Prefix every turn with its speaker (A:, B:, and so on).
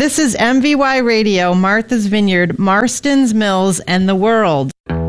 A: This is MVY Radio, Martha's Vineyard, Marston's Mills, and the world.